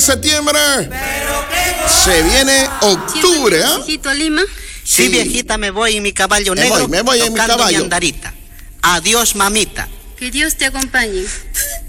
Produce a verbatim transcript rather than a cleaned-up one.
Septiembre. Se viene octubre, ¿ah? ¿Viejito a Lima? Sí, viejita, me voy en mi caballo Me negro. voy, me voy en mi tocando caballo. andarita. Adiós, mamita. Que Dios te acompañe.